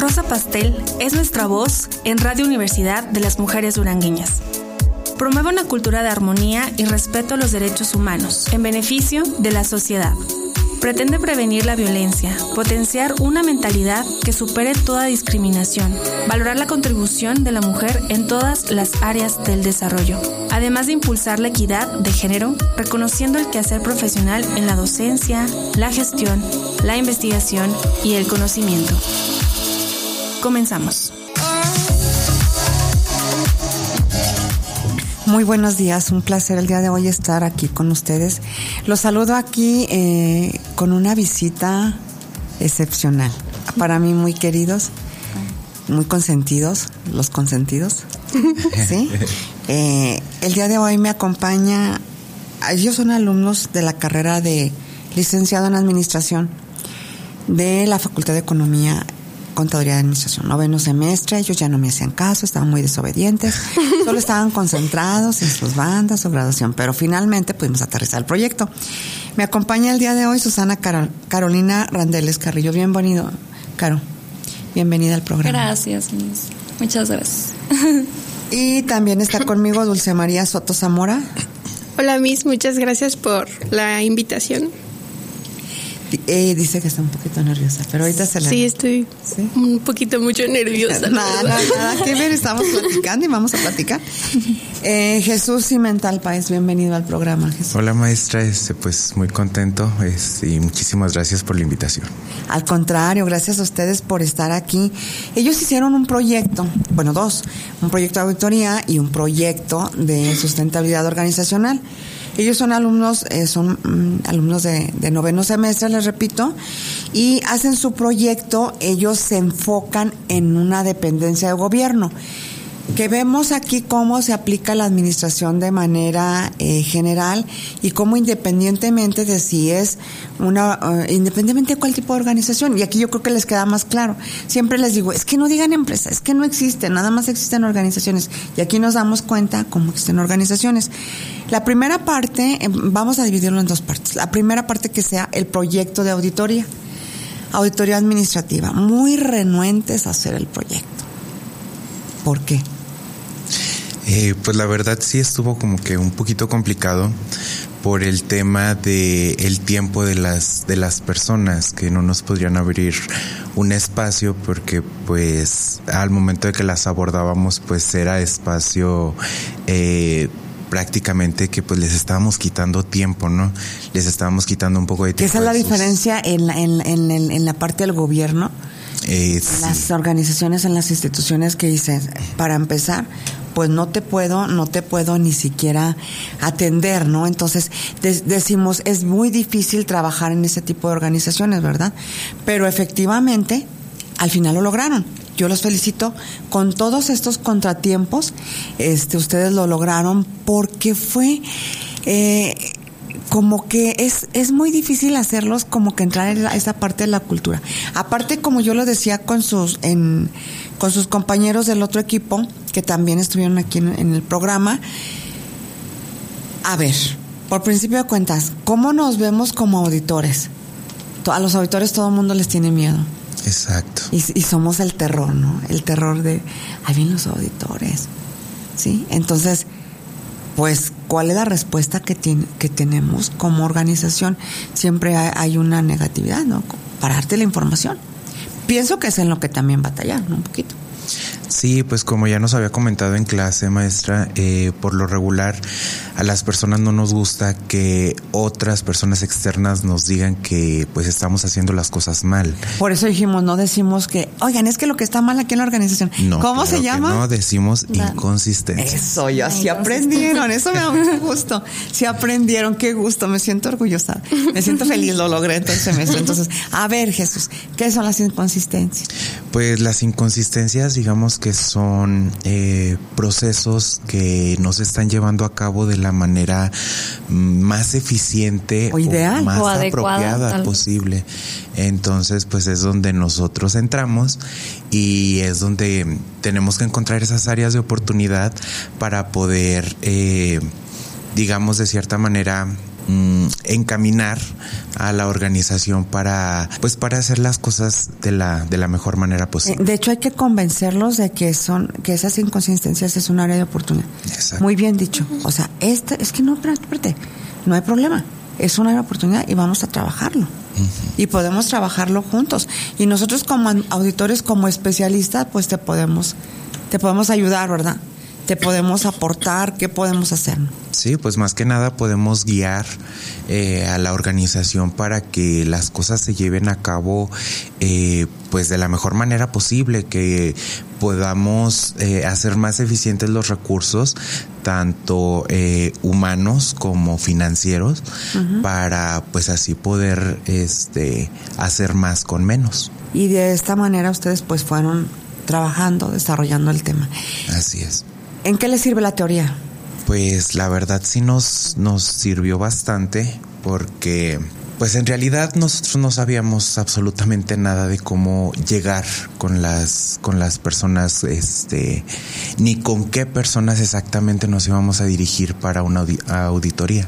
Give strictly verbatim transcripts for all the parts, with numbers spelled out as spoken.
Rosa Pastel es nuestra voz en Radio Universidad de las Mujeres Durangueñas. Promueve una cultura de armonía y respeto a los derechos humanos en beneficio de la sociedad. Pretende prevenir la violencia, potenciar una mentalidad que supere toda discriminación, valorar la contribución de la mujer en todas las áreas del desarrollo, además de impulsar la equidad de género, reconociendo el quehacer profesional en la docencia, la gestión, la investigación y el conocimiento. Comenzamos. Muy buenos días, un placer el día de hoy estar aquí con ustedes. Los saludo aquí eh, con una visita excepcional. Para mí muy queridos, muy consentidos, los consentidos. ¿Sí? Eh, el día de hoy me acompaña, ellos son alumnos de la carrera de licenciado en Administración de la Facultad de Economía, Contaduría de Administración, noveno semestre. Ellos ya no me hacían caso, estaban muy desobedientes, solo estaban concentrados en sus bandas, su graduación, pero finalmente pudimos aterrizar el proyecto. Me acompaña el día de hoy Susana Carol, Carolina Randeles Carrillo. Bienvenido, Caro, bienvenida al programa. Gracias, Miss. Muchas gracias. Y también está conmigo Dulce María Soto Zamora. Hola, Miss, muchas gracias por la invitación. Eh, dice que está un poquito nerviosa, pero ahorita se la... Sí, estoy ¿Sí? un poquito mucho nerviosa. Nada, nada, nada que ver, estamos platicando y vamos a platicar. Eh, Jesús Cimental Páez, bienvenido al programa, Jesús. Hola, maestra, este, pues muy contento es, y muchísimas gracias por la invitación. Al contrario, gracias a ustedes por estar aquí. Ellos hicieron un proyecto, bueno, dos, un proyecto de auditoría y un proyecto de sustentabilidad organizacional. Ellos son alumnos, eh, son mm, alumnos de, de noveno semestre, les repito, y hacen su proyecto. Ellos se enfocan en una dependencia de gobierno, que vemos aquí cómo se aplica la administración de manera eh, general y cómo independientemente de si es una, uh, independientemente de cuál tipo de organización, y aquí yo creo que les queda más claro. Siempre les digo, es que no digan empresa, es que no existen, nada más existen organizaciones, y aquí nos damos cuenta cómo existen organizaciones. La primera parte, eh, vamos a dividirlo en dos partes. La primera parte que sea el proyecto de auditoría, auditoría administrativa, muy renuentes a hacer el proyecto. ¿Por qué? Eh, pues la verdad sí estuvo como que un poquito complicado por el tema de el tiempo de las de las personas, que no nos podrían abrir un espacio porque pues al momento de que las abordábamos pues era espacio eh, prácticamente que pues les estábamos quitando tiempo, ¿no? Les estábamos quitando un poco de tiempo. ¿Esa es la diferencia en la, en, en, en la parte del gobierno? Eh, sí. Las organizaciones, en las instituciones que dicen, para empezar, pues no te puedo, no te puedo ni siquiera atender, ¿no? Entonces de- decimos, es muy difícil trabajar en ese tipo de organizaciones, ¿verdad? Pero efectivamente, al final lo lograron. Yo los felicito con todos estos contratiempos. Este, ustedes lo lograron porque fue eh, como que es es muy difícil hacerlos como que entrar en esa parte de la cultura. Aparte, como yo lo decía con sus en con sus compañeros del otro equipo que también estuvieron aquí en, en el programa. A ver, por principio de cuentas, ¿cómo nos vemos como auditores? A los auditores todo el mundo les tiene miedo. Exacto. Y, y somos el terror, ¿no? El terror de, ahí vienen los auditores, ¿sí? Entonces, pues, ¿cuál es la respuesta que, tiene, que tenemos como organización? Siempre hay, hay una negatividad, ¿no? Para darte la información. Pienso que es en lo que también batallar, ¿no? Un poquito. Sí, pues como ya nos había comentado en clase, maestra, eh, por lo regular a las personas no nos gusta que otras personas externas nos digan que pues estamos haciendo las cosas mal. Por eso dijimos, no decimos que, oigan, es que lo que está mal aquí en la organización. No, ¿Cómo claro se llama? Que no, decimos La... inconsistencia. Eso, ya sí aprendieron, eso me da mucho gusto. Sí aprendieron, qué gusto, me siento orgullosa, me siento feliz, lo logré todo el semestre. Entonces, a ver, Jesús, ¿qué son las inconsistencias? Pues las inconsistencias, digamos que son eh, procesos que no se están llevando a cabo de la manera más eficiente o ideal o más o adecuada, apropiada posible. Entonces, pues es donde nosotros entramos y es donde tenemos que encontrar esas áreas de oportunidad para poder, eh, digamos, de cierta manera mm, encaminar a la organización para, pues, para hacer las cosas de la, de la mejor manera posible. De hecho, hay que convencerlos de que son, que esas inconsistencias es un área de oportunidad. Exacto. Muy bien dicho. O sea, este, es que no, espérate, no hay problema. Es una área de oportunidad y vamos a trabajarlo. Uh-huh. Y podemos trabajarlo juntos. Y nosotros como auditores, como especialistas, pues te podemos, te podemos ayudar, ¿verdad? Te podemos aportar, ¿qué podemos hacer? Sí, pues más que nada podemos guiar eh, a la organización para que las cosas se lleven a cabo eh, pues de la mejor manera posible, que podamos eh, hacer más eficientes los recursos, tanto eh, humanos como financieros, uh-huh. para pues así poder este hacer más con menos. Y de esta manera ustedes pues fueron trabajando, desarrollando el tema. Así es. ¿En qué les sirve la teoría? Pues la verdad sí nos, nos sirvió bastante, porque pues en realidad nosotros no sabíamos absolutamente nada de cómo llegar con las, con las personas, este, ni con qué personas exactamente nos íbamos a dirigir para una audi- auditoría.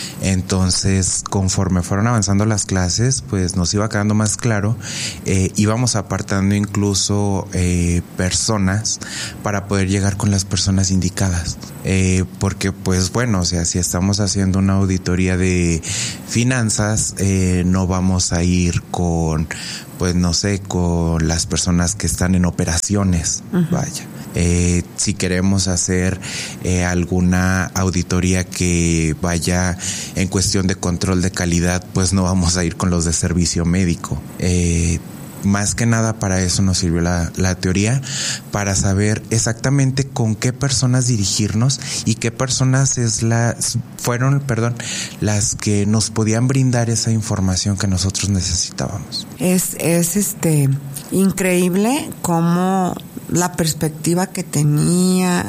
Entonces, conforme fueron avanzando las clases, pues nos iba quedando más claro, eh, íbamos apartando incluso eh, personas para poder llegar con las personas indicadas, eh, porque pues bueno, o sea, si estamos haciendo una auditoría de finanzas, eh, no vamos a ir con, pues no sé, con las personas que están en operaciones, uh-huh. vaya. Eh, si queremos hacer eh, alguna auditoría que vaya en cuestión de control de calidad, pues no vamos a ir con los de servicio médico. Eh, más que nada para eso nos sirvió la, la teoría, para saber exactamente con qué personas dirigirnos y qué personas es la, fueron, perdón, las que nos podían brindar esa información que nosotros necesitábamos. Es, es este increíble cómo la perspectiva que tenía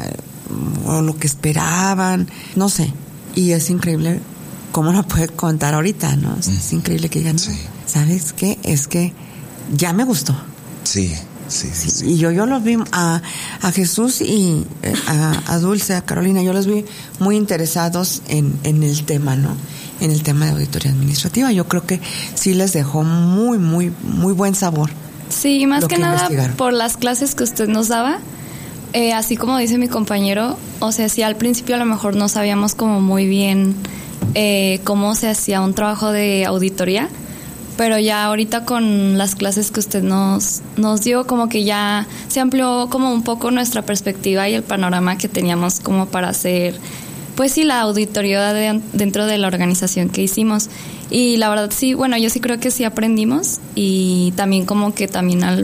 o lo que esperaban, no sé, y es increíble cómo lo puede contar ahorita, ¿no? Es, mm. es increíble que digan, sí. ¿Sabes qué? Es que ya me gustó. Sí, sí, sí. sí. Y yo, yo los vi a, a Jesús y a, a Dulce, a Carolina, yo los vi muy interesados en, en el tema, ¿no? En el tema de auditoría administrativa. Yo creo que sí les dejó muy, muy, muy buen sabor. Sí, más que, que nada por las clases que usted nos daba, eh, así como dice mi compañero, o sea, sí al principio a lo mejor no sabíamos como muy bien eh, cómo se hacía un trabajo de auditoría, pero ya ahorita con las clases que usted nos, nos dio, como que ya se amplió como un poco nuestra perspectiva y el panorama que teníamos como para hacer, pues sí, la auditoría de, dentro de la organización que hicimos. Y la verdad sí, bueno, yo sí creo que sí aprendimos, y también como que también al,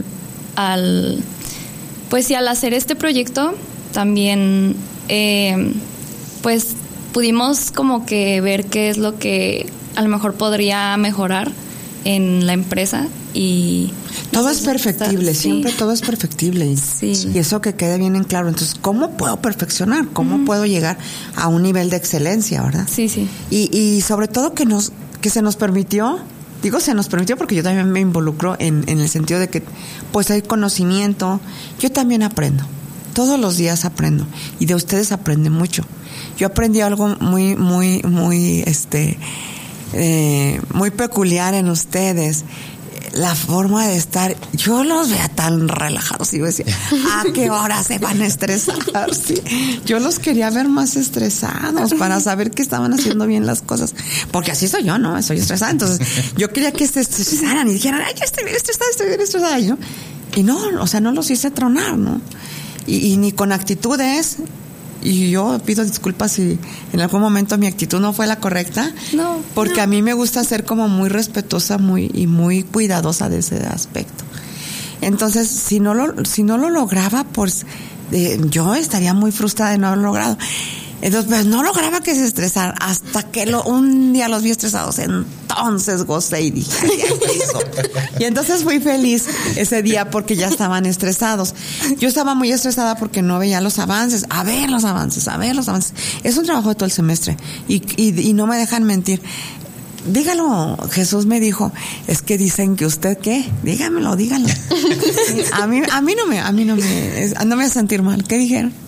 al pues sí, al hacer este proyecto también eh, pues pudimos como que ver qué es lo que a lo mejor podría mejorar en la empresa. Y todo es perfectible, sí. Siempre todo es perfectible y, sí. y eso que quede bien en claro. Entonces, ¿cómo puedo perfeccionar? ¿Cómo uh-huh. puedo llegar a un nivel de excelencia, verdad? Sí, sí. Y, y sobre todo que nos que se nos permitió, digo se nos permitió porque yo también me involucro en, en el sentido de que pues hay conocimiento, yo también aprendo, todos los días aprendo, y de ustedes aprenden mucho. Yo aprendí algo muy, muy, muy, este, eh, muy peculiar en ustedes. La forma de estar, yo los veía tan relajados y yo decía, ¿a qué hora se van a estresar? Sí. Yo los quería ver más estresados para saber que estaban haciendo bien las cosas, porque así soy yo, ¿no? Soy estresada, entonces yo quería que se estresaran y dijeran, ay, yo estoy bien estresada, estoy bien estresada, y, ¿no? y no, o sea, no los hice tronar, ¿no? Y, y ni con actitudes. Y yo pido disculpas si en algún momento mi actitud no fue la correcta. No. Porque no. a mí me gusta ser como muy respetuosa muy y muy cuidadosa de ese aspecto. Entonces, si no lo, si no lo lograba, pues eh, yo estaría muy frustrada de no haberlo logrado. Entonces, pues no lograba que se estresaran hasta que lo, un día los vi estresados. Entonces gocé y dije, ay, eso. Y entonces fui feliz ese día porque ya estaban estresados. Yo estaba muy estresada porque no veía los avances. A ver los avances, a ver los avances. Es un trabajo de todo el semestre y, y, y no me dejan mentir. Dígalo, Jesús me dijo, es que dicen que usted qué, dígamelo, dígalo. A mí, a mí no me, a mí no me, no me hace sentir mal. ¿Qué dijeron?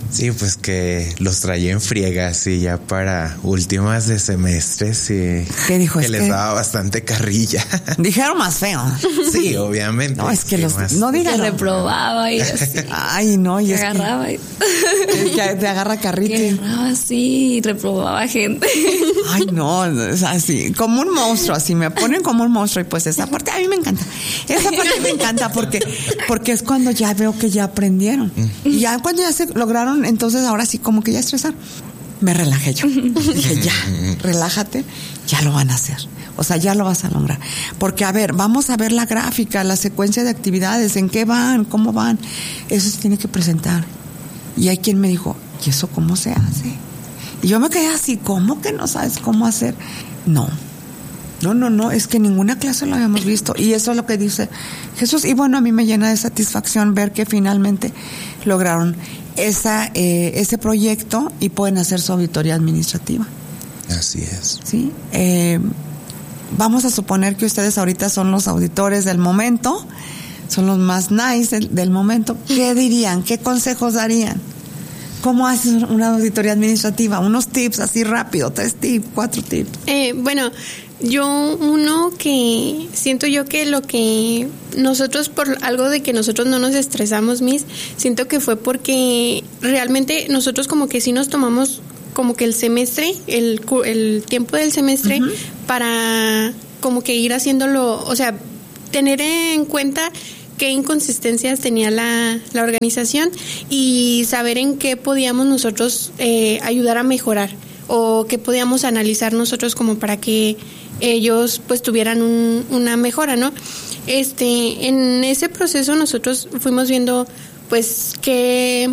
Sí, pues que los traía en friega, sí, ya para últimas de semestre, sí. ¿Qué dijo? Que es les que daba bastante carrilla. Dijeron más feo. Sí, obviamente. No, es que sí, los... más... No digan. Que reprobaba y así. Ay, no, y Te es agarraba que... y... que te agarra carrito. Que agarraba así y reprobaba gente. Ay, no, es así, como un monstruo, así me ponen como un monstruo y pues esa parte a mí me encanta. Esa parte me encanta porque porque es cuando ya veo que ya aprendieron. Y ya cuando ya se lograron, entonces ahora sí como que ya estresar. Me relajé yo. Dije, ya, relájate, ya lo van a hacer. O sea, ya lo vas a lograr. Porque, a ver, vamos a ver la gráfica, la secuencia de actividades, en qué van, cómo van. Eso se tiene que presentar. Y hay quien me dijo, ¿y eso cómo se hace? Y yo me quedé así, ¿cómo que no sabes cómo hacer? No, no, no, no, es que ninguna clase lo habíamos visto. Y eso es lo que dice Jesús. Y bueno, a mí me llena de satisfacción ver que finalmente lograron esa eh, ese proyecto y pueden hacer su auditoría administrativa. Así es. Sí. Eh, vamos a suponer que ustedes ahorita son los auditores del momento, son los más nice del, del momento. ¿Qué dirían? ¿Qué consejos darían? ¿Cómo haces una auditoría administrativa? Unos tips así rápido, tres tips, cuatro tips. Eh, bueno, yo uno que siento yo que lo que nosotros, por algo de que nosotros no nos estresamos, Miss, siento que fue porque realmente nosotros como que sí nos tomamos como que el semestre, el, el tiempo del semestre, uh-huh, para como que ir haciéndolo, o sea, tener en cuenta qué inconsistencias tenía la, la organización y saber en qué podíamos nosotros eh, ayudar a mejorar o qué podíamos analizar nosotros como para que ellos pues tuvieran un, una mejora, ¿no? Este, en ese proceso nosotros fuimos viendo pues qué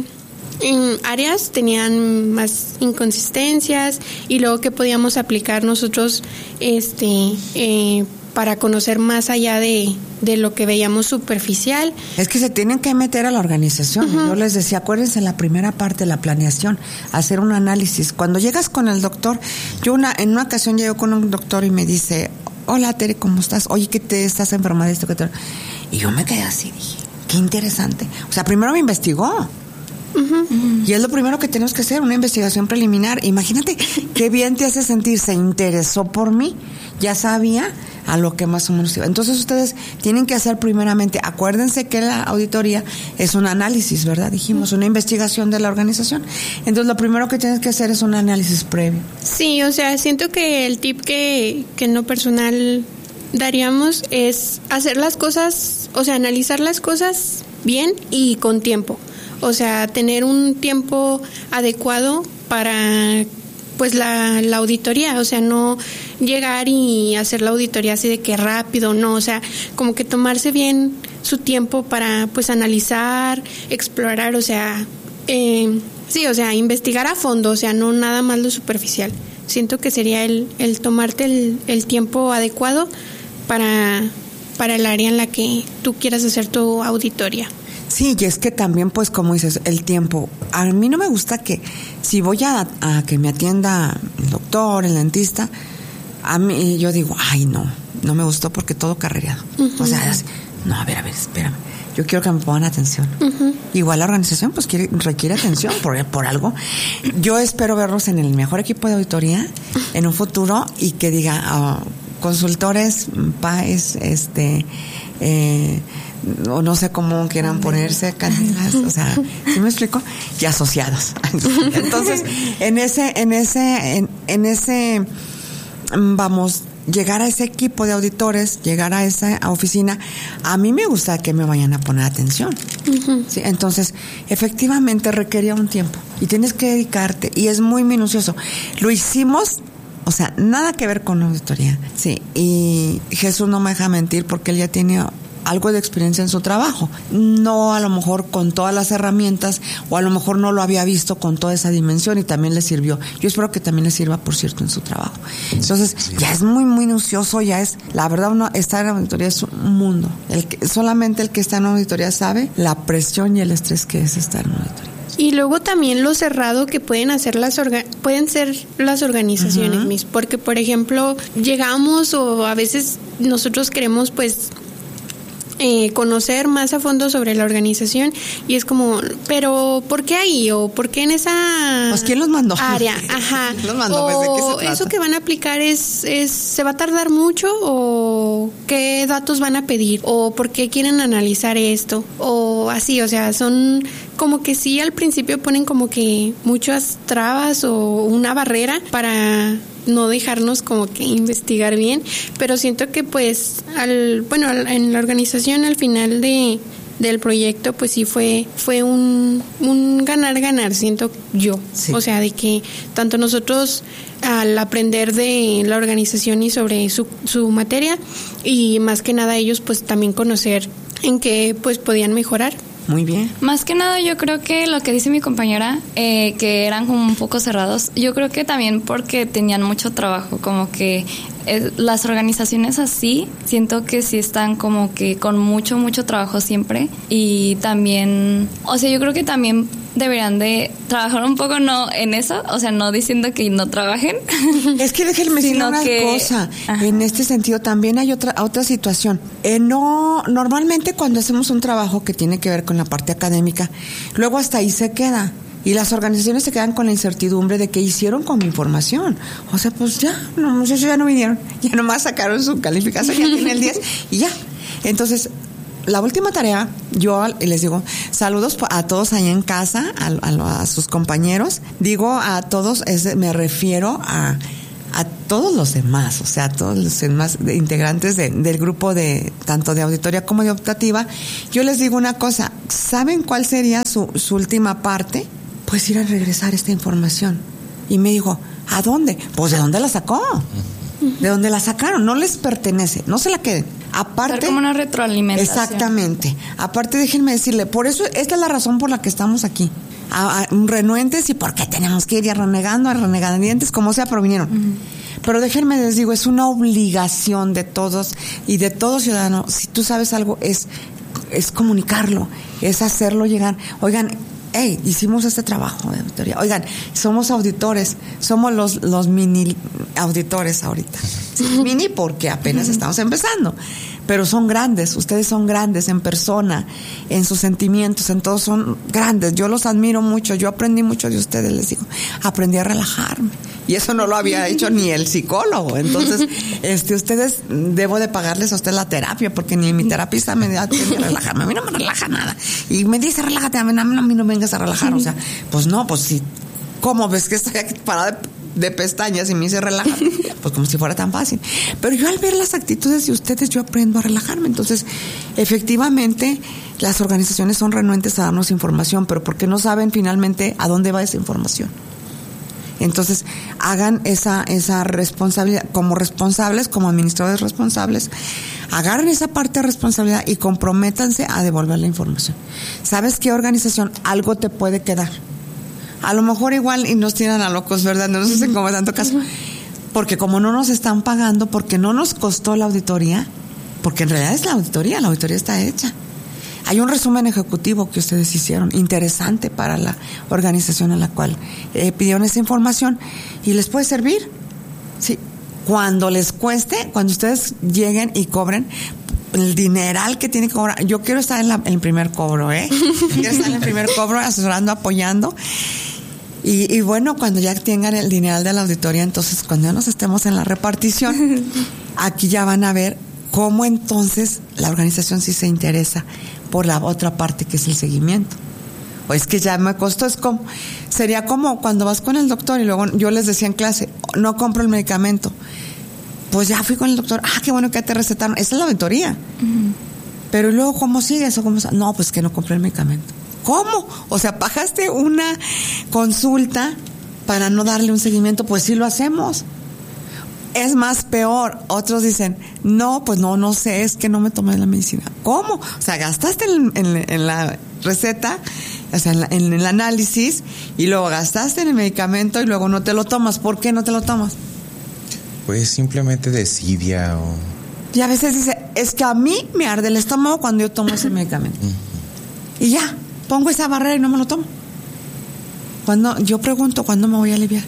áreas tenían más inconsistencias y luego qué podíamos aplicar nosotros este eh, para conocer más allá de, de lo que veíamos superficial. Es que se tienen que meter a la organización. Uh-huh. Yo les decía, acuérdense la primera parte, la planeación, hacer un análisis. Cuando llegas con el doctor, yo una en una ocasión llego con un doctor y me dice, hola Tere, ¿cómo estás? Oye, ¿qué te estás enferma de esto? ¿Qué te... Y yo me quedé así, dije, qué interesante. O sea, primero me investigó. Uh-huh. Y es lo primero que tenemos que hacer, una investigación preliminar. Imagínate qué bien te hace sentir, se interesó por mí, ya sabía a lo que más o menos iba. Entonces ustedes tienen que hacer primeramente, acuérdense que la auditoría es un análisis, ¿verdad? Dijimos, una investigación de la organización. Entonces lo primero que tienes que hacer es un análisis previo. Sí, o sea, siento que el tip que, que en lo personal daríamos es hacer las cosas, o sea, analizar las cosas bien y con tiempo. O sea, tener un tiempo adecuado para pues la, la auditoría, o sea, no llegar y hacer la auditoría así de que rápido, no, o sea, como que tomarse bien su tiempo para pues analizar, explorar, o sea, eh, sí, o sea, investigar a fondo, o sea, no nada más lo superficial. Siento que sería el, el tomarte el, el tiempo adecuado para, para el área en la que tú quieras hacer tu auditoría. Sí, y es que también, pues, como dices, el tiempo. A mí no me gusta que, si voy a, a que me atienda el doctor, el dentista, a mí yo digo, ay, no, no me gustó porque todo carrereado. Uh-huh. O sea, no, a ver, a ver, espérame. Yo quiero que me pongan atención. Uh-huh. Igual la organización, pues, quiere, requiere atención por, por algo. Yo espero verlos en el mejor equipo de auditoría en un futuro y que diga, uh, consultores, Páez, este, eh, o no sé cómo quieran ponerse, candidatas, o sea, ¿sí me explico? Y asociados. Entonces, en ese, en ese, en, en ese, vamos, llegar a ese equipo de auditores, llegar a esa oficina, a mí me gusta que me vayan a poner atención. Uh-huh. ¿Sí? Entonces, efectivamente requería un tiempo y tienes que dedicarte y es muy minucioso. Lo hicimos. O sea, nada que ver con la auditoría. Sí, y Jesús no me deja mentir porque él ya tiene algo de experiencia en su trabajo. No a lo mejor con todas las herramientas o a lo mejor no lo había visto con toda esa dimensión y también le sirvió. Yo espero que también le sirva, por cierto, en su trabajo. Entonces, ya es muy, muy minucioso, ya es, la verdad, uno, estar en auditoría es un mundo. El que, solamente el que está en auditoría sabe la presión y el estrés que es estar en auditoría. Y luego también lo cerrado que pueden hacer las orga- pueden ser las organizaciones, uh-huh, mis, porque por ejemplo llegamos o a veces nosotros queremos pues eh, conocer más a fondo sobre la organización y es como, pero ¿por qué ahí? ¿O por qué en esa pues quién los mandó? área? Ajá. ¿Quién los mandó? O Pues, ¿de qué se trata? eso que van a aplicar es, es, ¿se va a tardar mucho? ¿O qué datos van a pedir? ¿O por qué quieren analizar esto? O así, o sea, son como que sí al principio ponen como que muchas trabas o una barrera para no dejarnos como que investigar bien, pero siento que pues al bueno al, en la organización al final de del proyecto pues sí fue fue un un ganar ganar siento yo, sí. O sea, de que tanto nosotros al aprender de la organización y sobre su su materia y más que nada ellos pues también conocer en qué pues podían mejorar. Muy bien. Más que nada yo creo que lo que dice mi compañera, eh, que eran como un poco cerrados, yo creo que también porque tenían mucho trabajo, como que eh, las organizaciones así, siento que sí están como que con mucho, mucho trabajo siempre y también, o sea, yo creo que también deberían de trabajar un poco no en eso, o sea, no diciendo que no trabajen. Es que déjenme decir una que, cosa, ajá. En este sentido también hay otra otra situación. Eh, no, normalmente cuando hacemos un trabajo que tiene que ver con la parte académica, luego hasta ahí se queda. Y las organizaciones se quedan con la incertidumbre de qué hicieron con mi información. O sea, pues ya, los muchachos ya no vinieron, ya nomás sacaron su calificación, ya tienen el diez y ya. Entonces, la última tarea, yo les digo, saludos a todos ahí en casa, a, a, a sus compañeros. Digo a todos, es, me refiero a, a todos los demás, o sea, a todos los demás integrantes de, del grupo de tanto de auditoría como de optativa. Yo les digo una cosa, ¿saben cuál sería su, su última parte? Pues ir a regresar esta información. Y me dijo, ¿a dónde? Pues ¿de dónde la sacó? ¿De dónde la sacaron? No les pertenece, no se la queden. Aparte, ser como una retroalimentación. Exactamente. Aparte, déjenme decirle, por eso, esta es la razón por la que estamos aquí. A, a, renuentes y por qué tenemos que ir ya renegando, a renegadientes, como sea, pero vinieron. Uh-huh. Pero déjenme les digo, es una obligación de todos y de todo ciudadano. Si tú sabes algo, es, es comunicarlo, es hacerlo llegar. Oigan, hey, hicimos este trabajo de auditoría. Oigan, somos auditores, somos los, los mini auditores ahorita. Sí, mini porque apenas estamos empezando, pero son grandes, ustedes son grandes en persona, en sus sentimientos, en todo son grandes. Yo los admiro mucho, yo aprendí mucho de ustedes, les digo, aprendí a relajarme. Y eso no lo había hecho ni el psicólogo. Entonces, este, ustedes, debo de pagarles a usted la terapia, porque ni mi terapista me da tiempo de relajarme. A mí no me relaja nada. Y me dice, relájate, a mí, a mí no me vengas a relajar. O sea, pues no, pues sí. ¿Cómo ves que estoy aquí parada de, de pestañas y me dice relájate? Pues como si fuera tan fácil. Pero yo al ver las actitudes de ustedes, yo aprendo a relajarme. Entonces, efectivamente, las organizaciones son renuentes a darnos información, pero porque no saben finalmente a dónde va esa información. Entonces, hagan esa esa responsabilidad, como responsables, como administradores responsables, agarren esa parte de responsabilidad y comprométanse a devolver la información. ¿Sabes qué organización? Algo te puede quedar. A lo mejor igual y nos tiran a locos, ¿verdad? No nos hacen como tanto caso. Porque como no nos están pagando, porque no nos costó la auditoría, porque en realidad es la auditoría, la auditoría está hecha. Hay un resumen ejecutivo que ustedes hicieron, interesante para la organización a la cual eh, pidieron esa información y les puede servir. Sí, cuando les cueste, cuando ustedes lleguen y cobren el dineral que tienen que cobrar. Yo quiero estar en, la, en el primer cobro, ¿eh? Quiero estar en el primer cobro, asesorando, apoyando. Y, y bueno, cuando ya tengan el dineral de la auditoría, entonces cuando ya nos estemos en la repartición, aquí ya van a ver cómo entonces la organización sí se interesa por la otra parte que es el seguimiento. O es que ya me costó, es como, sería como cuando vas con el doctor y luego yo les decía en clase, no compro el medicamento. Pues ya fui con el doctor, ah, qué bueno que te recetaron. Esa es la auditoría. Uh-huh. Pero luego, ¿cómo sigue eso? ¿Cómo? No, pues que no compré el medicamento. ¿Cómo? O sea, pagaste una consulta para no darle un seguimiento, pues sí lo hacemos. Es más peor, otros dicen, no, pues no, no sé, es que no me tomé la medicina. ¿Cómo? O sea, gastaste en, en, en la receta, o sea, en, la, en el análisis, y luego gastaste en el medicamento y luego no te lo tomas. ¿Por qué no te lo tomas? Pues simplemente desidia o... Y a veces dice, es que a mí me arde el estómago cuando yo tomo ese medicamento. Uh-huh. Y ya, pongo esa barrera y no me lo tomo. Cuando yo pregunto, ¿cuándo me voy a aliviar?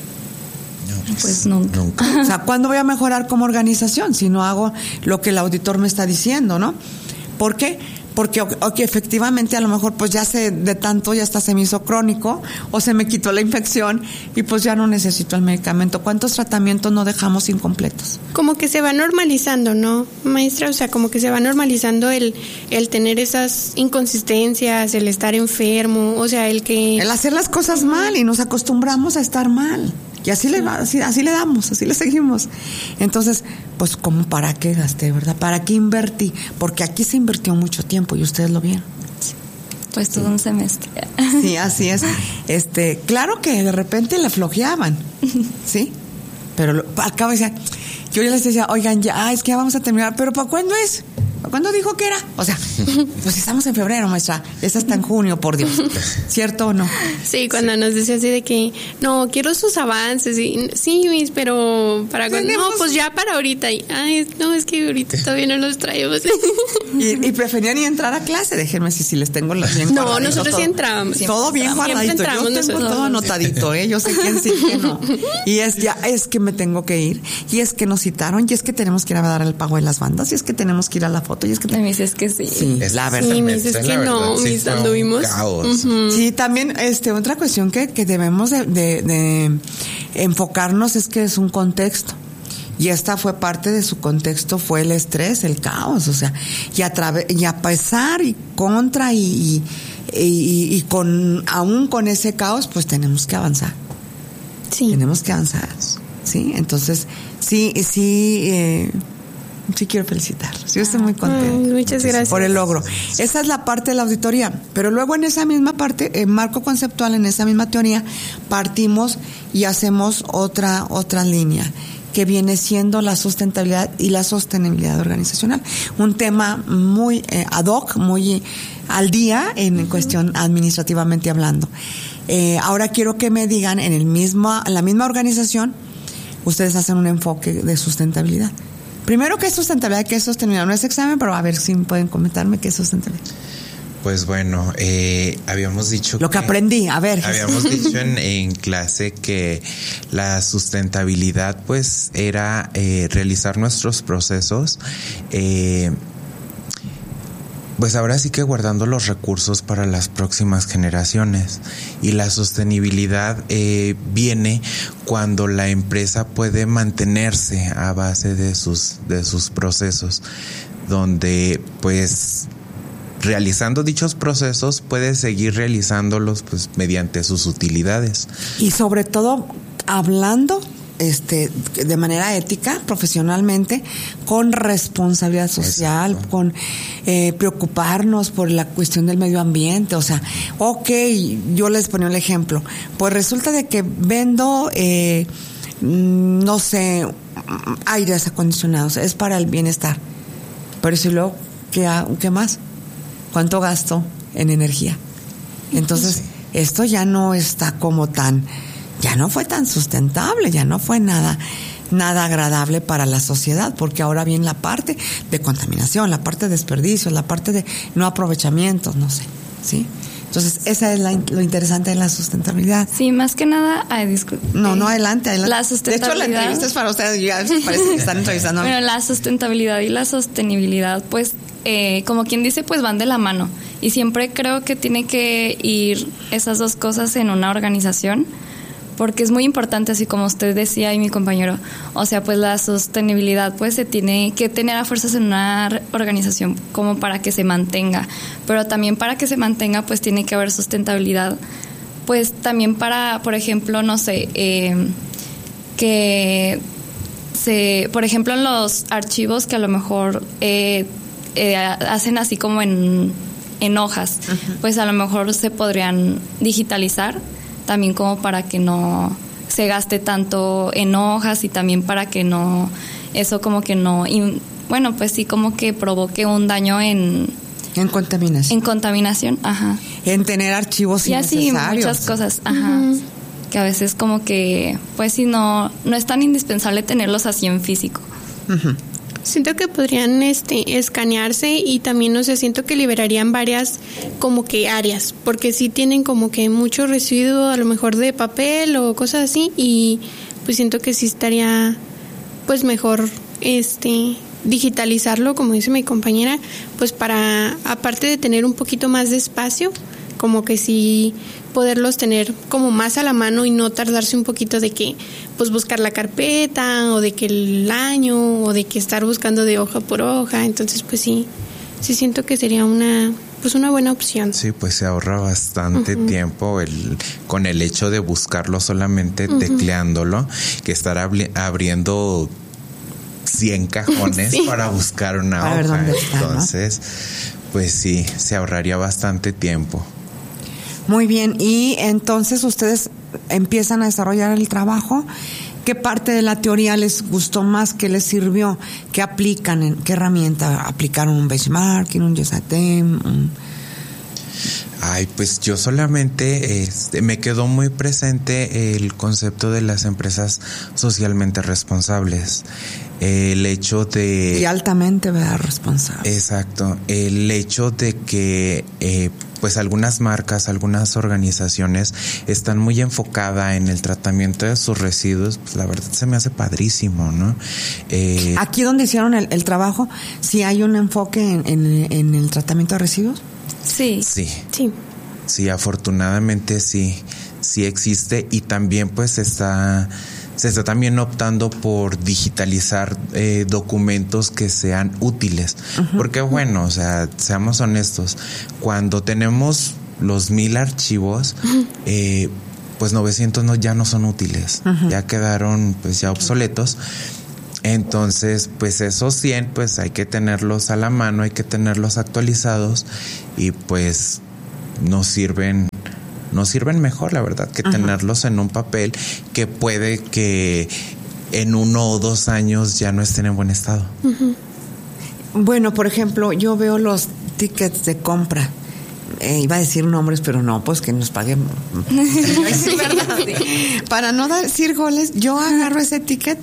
Pues, pues nunca. nunca. O sea, ¿cuándo voy a mejorar como organización si no hago lo que el auditor me está diciendo, no? ¿Por qué? Porque o, o que efectivamente a lo mejor pues ya se de tanto ya hasta se me hizo crónico o se me quitó la infección y pues ya no necesito el medicamento. ¿Cuántos tratamientos no dejamos incompletos? Como que se va normalizando, ¿no, maestra? O sea, como que se va normalizando el, el tener esas inconsistencias, el estar enfermo, o sea, el que... El hacer las cosas mal y nos acostumbramos a estar mal. Y así le va, así, así le damos, así le seguimos. Entonces, pues, ¿cómo para qué gasté, verdad? ¿Para qué invertí? Porque aquí se invirtió mucho tiempo y ustedes lo vieron. Pues todo un semestre. Sí, así es. Este, claro que de repente le flojeaban, ¿sí? Pero lo, al cabo decía, yo ya les decía, oigan, ya, es que ya vamos a terminar, pero ¿para cuándo es? ¿Cuándo dijo que era? O sea, pues estamos en febrero, maestra. Es hasta en junio, por Dios. ¿Cierto o no? Sí, cuando sí. nos decía así de que, no, quiero sus avances. Y, sí, mis, pero para cuando. No, pues ya para ahorita. Y, ay, no, es que ahorita todavía no los traemos. Y, y preferían ni entrar a clase. Déjenme si, si les tengo la bien No, nosotros todo, sí entramos. Todo bien guardadito. Yo tengo nosotros. Todo anotadito, ¿eh? Yo sé quién sí, quién no. Y es ya, es que me tengo que ir. Y es que nos citaron. Y es que tenemos que ir a dar el pago de las bandas. Y es que tenemos que ir a la foto. Y es que me dices que sí. Sí, es la verdad. Sí, me dices que no, sí, mis anduvimos. Uh-huh. Sí, también este otra cuestión que, que debemos de, de, de enfocarnos es que es un contexto. Y esta fue parte de su contexto, fue el estrés, el caos, o sea, y a través, y a pesar y contra y, y, y, y con aún con ese caos, pues tenemos que avanzar. Sí. Tenemos que avanzar. Sí, entonces, sí, sí, eh, sí quiero felicitarlos. Yo estoy muy contenta. Ay, muchas gracias. Por el logro. Esa es la parte de la auditoría. Pero luego en esa misma parte, en marco conceptual, en esa misma teoría, partimos y hacemos otra, otra línea, que viene siendo la sustentabilidad y la sostenibilidad organizacional. Un tema muy eh, ad hoc, muy al día en uh-huh. cuestión administrativamente hablando. Eh, ahora quiero que me digan, en el mismo, en la misma organización, ustedes hacen un enfoque de sustentabilidad. Primero, ¿qué es sustentabilidad? ¿Qué es sostenibilidad? No es examen, pero a ver si pueden comentarme qué es sustentabilidad. Pues bueno, eh, habíamos dicho Lo que, que aprendí, a ver. Habíamos dicho en, en clase que la sustentabilidad pues era eh, realizar nuestros procesos eh, pues ahora sí que guardando los recursos para las próximas generaciones. Y la sostenibilidad eh, viene cuando la empresa puede mantenerse a base de sus, de sus procesos, donde pues realizando dichos procesos puede seguir realizándolos pues mediante sus utilidades. Y sobre todo hablando este de manera ética, profesionalmente, con responsabilidad social, exacto, con eh, preocuparnos por la cuestión del medio ambiente. O sea, ok, yo les ponía el ejemplo, pues resulta de que vendo eh, no sé, aires acondicionados, es para el bienestar, pero si luego, ¿qué, qué más? ¿Cuánto gasto en energía? Entonces, sí, esto ya no está como tan, ya no fue tan sustentable, ya no fue nada, nada agradable para la sociedad, porque ahora viene la parte de contaminación, la parte de desperdicio, la parte de no aprovechamiento, no sé, ¿sí? Entonces, esa es la, lo interesante de la sustentabilidad. Sí, más que nada, ay, disculpe. No, no, adelante, adelante. La sustentabilidad. De hecho, la entrevista es para ustedes, ya parece que están entrevistando. Bueno, la sustentabilidad y la sostenibilidad, pues, eh, como quien dice, pues van de la mano. Y siempre creo que tiene que ir esas dos cosas en una organización, porque es muy importante, así como usted decía y mi compañero, o sea, pues la sostenibilidad pues se tiene que tener a fuerzas en una organización como para que se mantenga, pero también para que se mantenga pues tiene que haber sustentabilidad, pues también para, por ejemplo, no sé, eh, que se, por ejemplo, en los archivos que a lo mejor eh, eh, hacen así como en, en hojas, uh-huh, pues a lo mejor se podrían digitalizar, también como para que no se gaste tanto en hojas y también para que no, eso como que no, y, bueno, pues sí como que provoque un daño en... En contaminación. En contaminación, ajá. En tener archivos y así innecesarios. Muchas cosas, ajá. Uh-huh. Que a veces como que, pues sí, no, no es tan indispensable tenerlos así en físico. Uh-huh. Siento que podrían este escanearse y también, no sé, siento que liberarían varias como que áreas, porque sí tienen como que mucho residuo a lo mejor de papel o cosas así, y pues siento que sí estaría pues mejor este digitalizarlo, como dice mi compañera, pues para, aparte de tener un poquito más de espacio, como que sí poderlos tener como más a la mano y no tardarse un poquito de que pues buscar la carpeta o de que el año o de que estar buscando de hoja por hoja. Entonces pues sí, sí siento que sería una pues una buena opción. Sí, pues se ahorra bastante uh-huh. tiempo el con el hecho de buscarlo solamente uh-huh. tecleándolo, que estar abri- abriendo cien cajones sí. para buscar una para hoja. Ver dónde está, entonces, ¿no? Pues sí, se ahorraría bastante tiempo. Muy bien, y entonces ustedes empiezan a desarrollar el trabajo. ¿Qué parte de la teoría les gustó más? ¿Qué les sirvió? ¿Qué aplican? ¿En qué herramienta aplicaron? ¿Un benchmarking, un YESATEM? Un... Ay, pues yo solamente este, me quedó muy presente el concepto de las empresas socialmente responsables. El hecho de... Y altamente, ¿verdad? Responsable. Exacto. El hecho de que... Eh, pues algunas marcas, algunas organizaciones están muy enfocadas en el tratamiento de sus residuos, pues la verdad se me hace padrísimo, ¿no? Eh, Aquí donde hicieron el, el trabajo, ¿sí hay un enfoque en, en, en el tratamiento de residuos? Sí. Sí. Sí. Sí, afortunadamente sí, sí existe y también pues está... Se está también optando por digitalizar eh, documentos que sean útiles. Uh-huh. Porque bueno, o sea, seamos honestos, cuando tenemos los mil archivos, uh-huh. eh, pues novecientos no, ya no son útiles. Uh-huh. Ya quedaron pues ya obsoletos. Entonces, pues esos cien, pues hay que tenerlos a la mano, hay que tenerlos actualizados y pues nos sirven... nos sirven mejor, la verdad, que uh-huh. tenerlos en un papel que puede que en uno o dos años ya no estén en buen estado. Uh-huh. Bueno, por ejemplo, yo veo los tickets de compra. Eh, iba a decir nombres, pero no, pues que nos paguen. Sí, ¿verdad? Sí. Para no decir goles, yo agarro ese ticket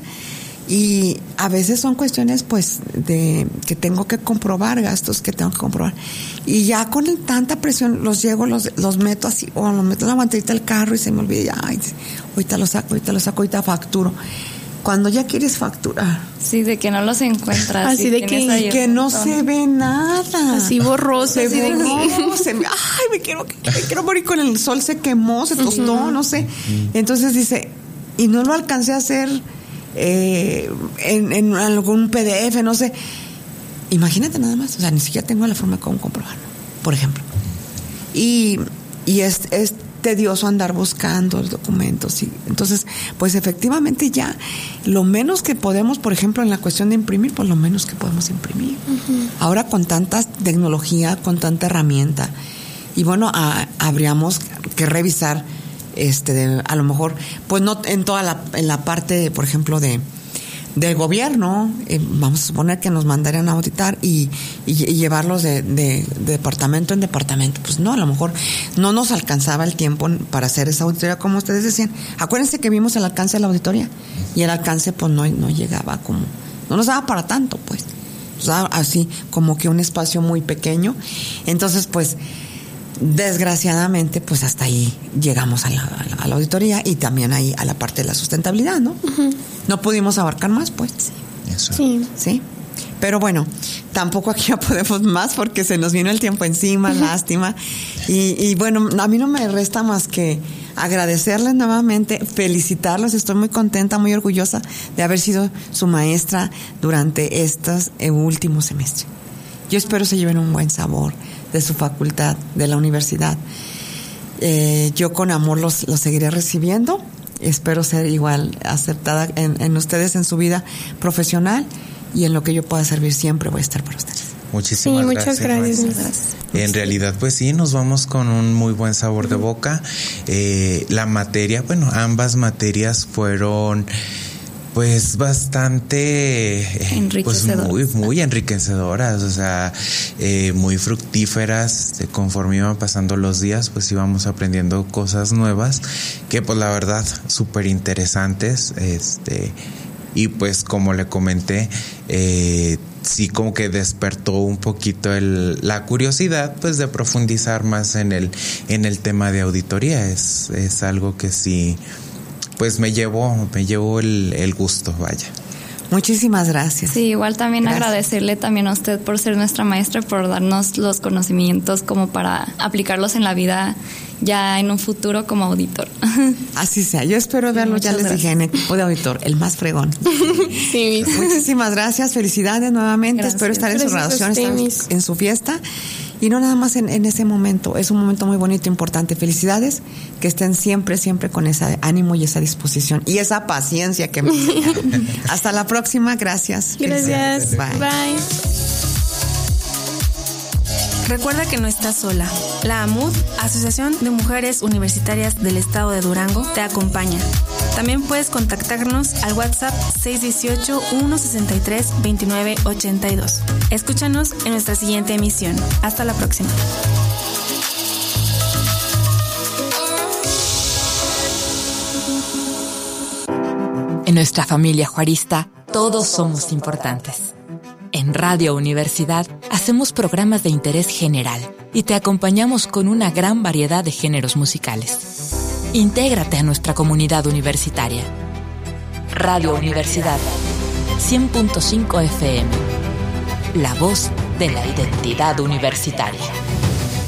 y a veces son cuestiones pues de que tengo que comprobar, gastos que tengo que comprobar, y ya con el, tanta presión los llego, los los meto así, o los meto en la guantita del carro y se me olvida, ya, ay, ahorita lo saco, ahorita lo saco, ahorita facturo. Cuando ya quieres facturar. Sí, de que no los encuentras. Así de que, que no se ve nada. Así borroso. Se así borró, se me, ay, me quiero, me quiero morir con el sol, se quemó, se tostó, uh-huh. no sé. Entonces dice, y no lo alcancé a hacer eh, en, en algún P D F, no sé. Imagínate nada más, o sea, ni siquiera tengo la forma de cómo comprobarlo, por ejemplo. Y, y es, es tedioso andar buscando los documentos, y entonces pues efectivamente ya lo menos que podemos, por ejemplo en la cuestión de imprimir, pues lo menos que podemos imprimir. Uh-huh. Ahora con tanta tecnología, con tanta herramienta, y bueno, a, habríamos que revisar este de, a lo mejor pues no en toda la en la parte, por ejemplo, de del gobierno, eh, vamos a suponer que nos mandarían a auditar y, y, y llevarlos de, de, de departamento en departamento. Pues no, a lo mejor no nos alcanzaba el tiempo para hacer esa auditoría, como ustedes decían. Acuérdense que vimos el alcance de la auditoría y el alcance pues no, no llegaba como, no nos daba para tanto, pues. O sea, así como que un espacio muy pequeño. Entonces, pues, desgraciadamente, pues hasta ahí llegamos a la, a la, a la auditoría y también ahí a la parte de la sustentabilidad, ¿no? Uh-huh. No pudimos abarcar más, pues. Eso. Sí. Sí. Pero bueno, tampoco aquí ya podemos más porque se nos vino el tiempo encima, uh-huh. lástima. Y, y bueno, a mí no me resta más que agradecerles nuevamente, felicitarlos. Estoy muy contenta, muy orgullosa de haber sido su maestra durante estos eh, últimos semestres. Yo espero se lleven un buen sabor de su facultad, de la universidad. Eh, yo con amor los, los seguiré recibiendo. Espero ser igual aceptada en, en ustedes, en su vida profesional, y en lo que yo pueda servir siempre voy a estar para ustedes. Muchísimas sí, muchas gracias. gracias. gracias. En realidad, pues sí, nos vamos con un muy buen sabor de boca. Eh, la materia, bueno, ambas materias fueron pues bastante eh, pues muy muy enriquecedoras, o sea, eh, muy fructíferas. Conforme iban pasando los días, pues íbamos aprendiendo cosas nuevas que pues la verdad súper interesantes, este y pues como le comenté, eh, sí como que despertó un poquito el, la curiosidad pues de profundizar más en el en el tema de auditoría. Es es algo que sí pues me llevó, me llevó el, el gusto, vaya. Muchísimas gracias. Sí, igual también gracias. Agradecerle también a usted por ser nuestra maestra, por darnos los conocimientos como para aplicarlos en la vida ya en un futuro como auditor. Así sea. Yo espero verlo, ya les gracias. dije, en equipo de auditor, el más fregón. Sí. Muchísimas gracias, felicidades nuevamente. Gracias. Espero estar en gracias su graduación, estar en su fiesta. Y no nada más en, en ese momento, es un momento muy bonito, importante. Felicidades, que estén siempre, siempre con ese ánimo y esa disposición y esa paciencia que me enseñaron. Hasta la próxima, gracias. Gracias. Bye. Bye. Recuerda que no estás sola. La A M U D, Asociación de Mujeres Universitarias del Estado de Durango, te acompaña. También puedes contactarnos al WhatsApp seis uno ocho, uno seis tres, dos nueve ocho dos. Escúchanos en nuestra siguiente emisión. Hasta la próxima. En nuestra familia juarista, todos somos importantes. En Radio Universidad hacemos programas de interés general y te acompañamos con una gran variedad de géneros musicales. Intégrate a nuestra comunidad universitaria. Radio Universidad, cien punto cinco F M. La voz de la identidad universitaria.